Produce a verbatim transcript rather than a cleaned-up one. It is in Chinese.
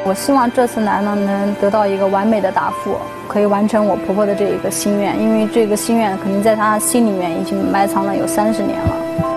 我希望这次来呢，能得到一个完美的答复，可以完成我婆婆的这一个心愿，因为这个心愿肯定在她心里面已经埋藏了有三十年了。